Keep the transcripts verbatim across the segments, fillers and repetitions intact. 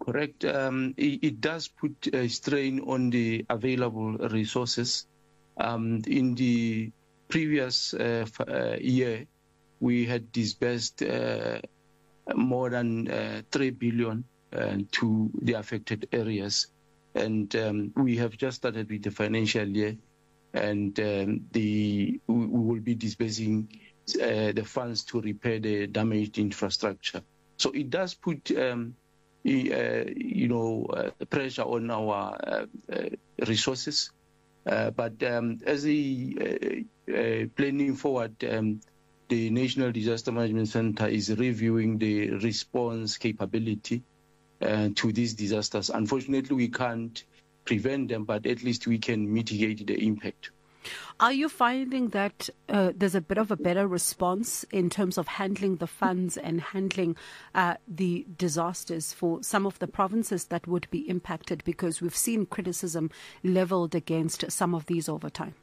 Correct. Um, it, it does put a strain on the available resources. Um, in the previous uh, f- uh, year, we had disbursed uh, more than uh, three billion uh, to the affected areas. And um, we have just started with the financial year, and um, the we will be disbursing uh, the funds to repair the damaged infrastructure. So it does put, um, uh, you know, uh, pressure on our uh, uh, resources. Uh, but um, as a uh, uh, planning forward, um, the National Disaster Management Center is reviewing the response capability uh, to these disasters. Unfortunately, we can't prevent them, but at least we can mitigate the impact. Are you finding that uh, there's a bit of a better response in terms of handling the funds and handling uh, the disasters for some of the provinces that would be impacted? Because we've seen criticism leveled against some of these over time.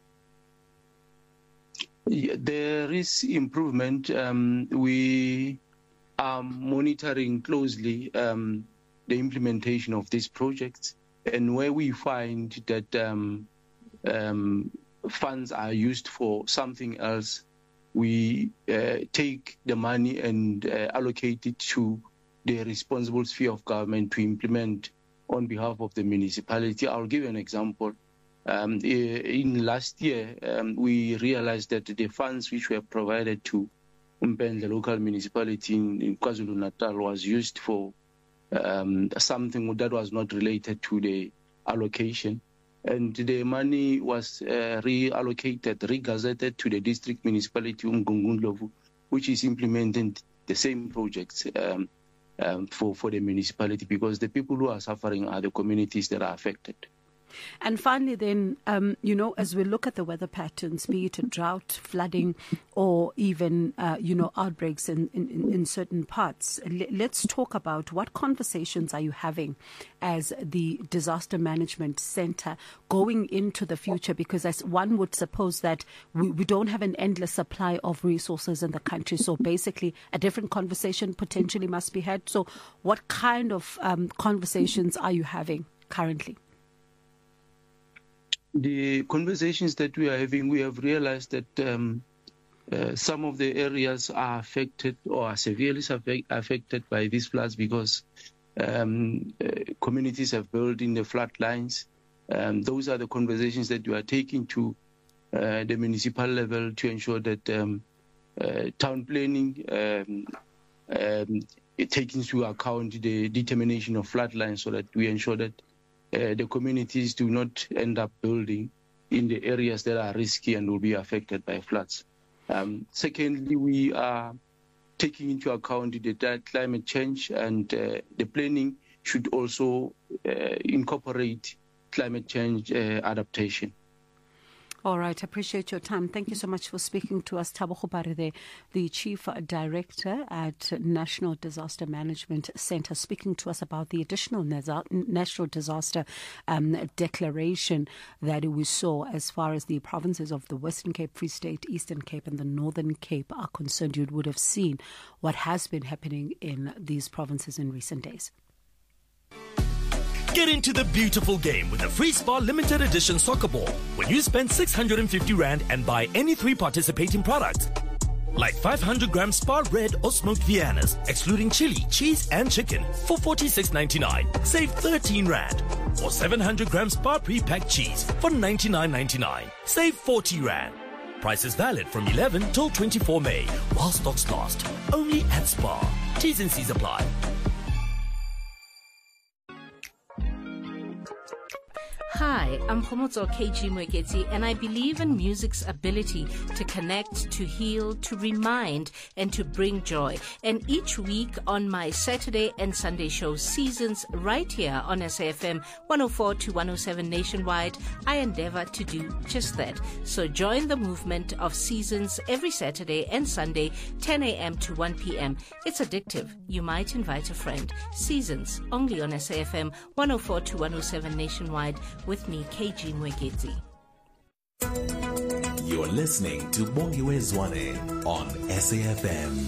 Yeah, there is improvement. Um, we are monitoring closely um, the implementation of these projects, and where we find that um, um, funds are used for something else, we uh, take the money and uh, allocate it to the responsible sphere of government to implement on behalf of the municipality. I'll give you an example. Um, in last year, um, we realized that the funds which were provided to Umben, the local municipality in, in KwaZulu-Natal, was used for um, something that was not related to the allocation. And the money was uh, reallocated, regazetted to the district municipality, Umgungundlovu, which is implementing the same projects um, um, for, for the municipality, because the people who are suffering are the communities that are affected. And finally, then, um, you know, as we look at the weather patterns, be it a drought, flooding, or even, uh, you know, outbreaks in, in, in certain parts, let's talk about what conversations are you having as the Disaster Management Center going into the future? Because as one would suppose that we, we don't have an endless supply of resources in the country. So basically, a different conversation potentially must be had. So what kind of um, conversations are you having currently? The conversations that we are having, we have realized that um, uh, some of the areas are affected or are severely affected by these floods because um, uh, communities have built in the flood lines. Um, those are the conversations that we are taking to uh, the municipal level to ensure that um, uh, town planning um, um, it takes into account the determination of flood lines so that we ensure that Uh, the communities do not end up building in the areas that are risky and will be affected by floods. Um, secondly, we are taking into account the climate change, and uh, the planning should also uh, incorporate climate change uh, adaptation. All right. Appreciate your time. Thank you so much for speaking to us. Thabo Kgobarede, the Chief Director at National Disaster Management Center, speaking to us about the additional National Disaster um, Declaration that we saw as far as the provinces of the Western Cape, Free State, Eastern Cape and the Northern Cape are concerned. You would have seen what has been happening in these provinces in recent days. Get into the beautiful game with the Free Spar Limited Edition Soccer Ball when you spend six hundred fifty rand and buy any three participating products. Like five hundred gram Spar Red or Smoked Viennas, excluding chili, cheese and chicken for forty-six ninety-nine. Save thirteen rand. Or seven hundred gram Spar Pre-Packed Cheese for ninety-nine ninety-nine. Save forty rand. Price is valid from eleven till twenty-four May while stocks last. Only at Spar. T's and C's apply. Hi, I'm Khomotso K G Mwekezi, and I believe in music's ability to connect, to heal, to remind, and to bring joy. And each week on my Saturday and Sunday show Seasons, right here on S A F M one oh four to one oh seven nationwide, I endeavor to do just that. So join the movement of Seasons every Saturday and Sunday, ten a.m. to one p.m. It's addictive. You might invite a friend. Seasons, only on S A F M one oh four to one oh seven nationwide, with me, K G Mwekezi. You're listening to Bongiwe Zwane on S A F M.